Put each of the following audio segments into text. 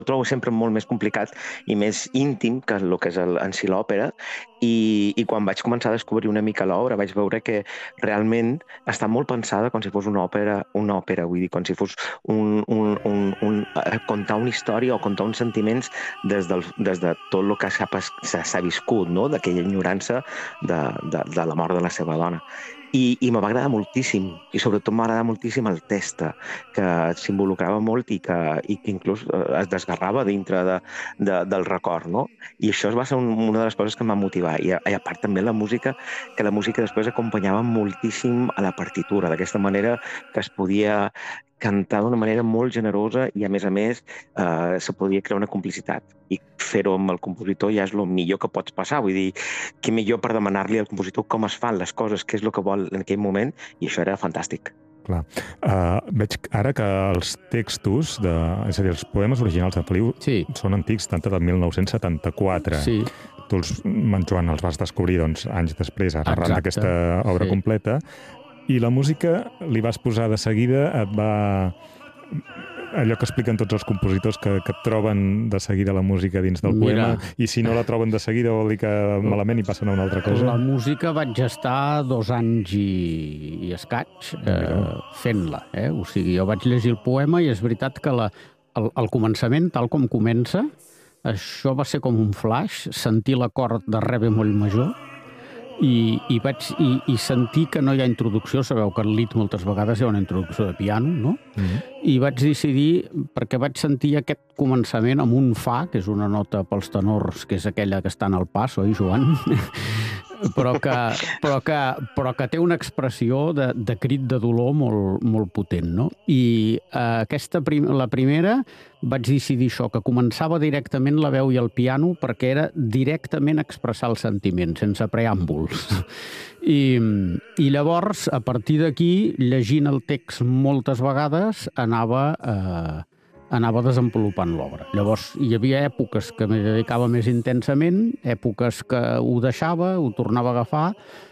trobo sempre molt més complicat i més íntim que el que és en si l'òpera, i quan vaig començar a descobrir una mica l'obra vaig veure que realment està molt pensada com si fos una òpera, vull dir, com si fos contar una història o contar uns sentiments des de tot el que s'ha viscut, no? D'aquella enyorança de la mort de la seva dona. I me va agradar moltíssim, i sobretot m'agradava moltíssim el text, que s'involucrava molt i que inclús es desgarrava dintre del record, no? I això va ser una de les coses que em va motivar. I a part també la música, que la música després acompanyava moltíssim a la partitura, d'aquesta manera que es podia cantar d'una manera molt generosa i, a més, se podia crear una complicitat. I fer-ho amb el compositor ja és el millor que pots passar. Vull dir, què millor per demanar-li al compositor com es fan les coses, què és el que vol en aquell moment, i això era fantàstic. Clar. Veig ara que els textos, és a dir, els poemes originals de Feliu són antics, tant del 1974. Sí. Tu, Joan, els vas descobrir anys després, arran d'aquesta obra completa, i la música li vas posar de seguida, allò que expliquen tots els compositors que troben de seguida la música dins del poema, i si no la troben de seguida vol dir que malament i passen a una altra cosa. La música vaig estar 2 anys i escaig fent-la. O sigui, jo vaig llegir el poema i és veritat que al començament, tal com comença, això va ser com un flash, sentir l'acord de re bemoll major, i sentir que no hi ha introducció. Sabeu que al Lied moltes vegades hi ha una introducció de piano, no? I vaig decidir, perquè vaig sentir aquest començament amb un fa, que és una nota pels tenors, que és aquella que està en el pas, oi, Joan? però que té una expressió de crit de dolor molt potent, no? I la primera vaig decidir això, que començava directament la veu i el piano, perquè era directament expressar el sentiment, sense preàmbuls. I llavors, a partir d'aquí, llegint el text moltes vegades, anava desenvolupant l'obra. Llavors, hi havia èpoques que m'hi dedicava més intensament, èpoques que ho deixava, ho tornava a agafar,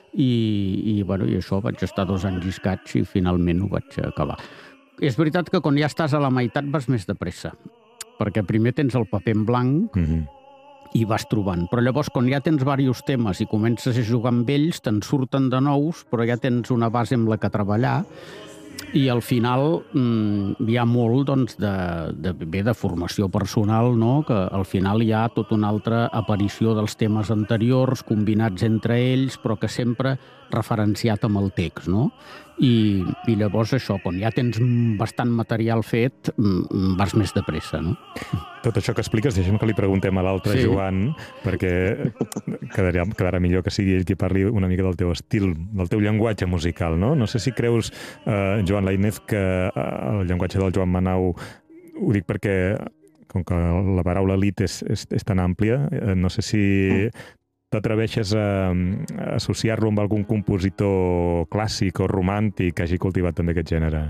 i això vaig estar 2 anys i escaig i finalment ho vaig acabar. És veritat que quan ja estàs a la meitat vas més de pressa, perquè primer tens el paper en blanc i vas trobant. Però llavors, quan ja tens diversos temes i comences a jugar amb ells, te'n surten de nous, però ja tens una base amb la que treballar. I al final hi ha molt de formació personal, no? Que al final hi ha tota una altra aparició dels temes anteriors, combinats entre ells, però que sempre referenciat amb el text, no? I llavors això, quan ja tens bastant material fet, vas més de pressa, no? Tot això que expliques, deixem que li preguntem a l'altre Joan, perquè quedarà millor que sigui ell qui parli una mica del teu estil, del teu llenguatge musical, no? No sé si creus, Joan Lainez, que el llenguatge del Joan Manau, ho dic perquè, com que la paraula Lied és tan àmplia, no sé si t'atreveixes a associar-lo amb algun compositor clàssic o romàntic que hagi cultivat també aquest gènere?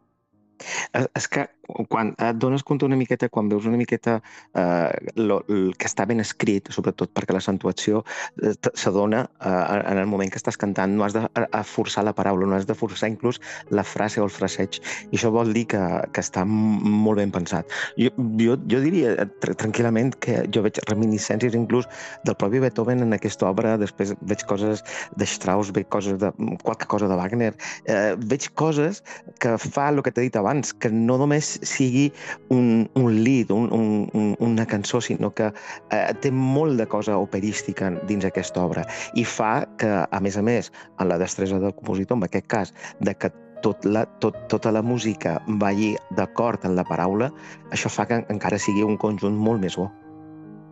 És que quan et dones compte una miqueta, quan veus una miqueta el que està ben escrit, sobretot perquè l'accentuació s'adona en el moment que estàs cantant, no has de forçar la paraula, no has de forçar inclús la frase o el fraseig, i això vol dir que està molt ben pensat. Jo diria tranquil·lament que jo veig reminiscències inclús del propi Beethoven en aquesta obra, després veig coses de Strauss, veig coses de qualque cosa de Wagner, veig coses que fa el que t'he dit abans, que no només sigui un lied, una cançó, sinó que té molt de cosa operística dins aquesta obra, i fa que, a més, en la destresa del compositor, en aquest cas, de que tota la música vagi d'acord amb la paraula, això fa que encara sigui un conjunt molt més bo.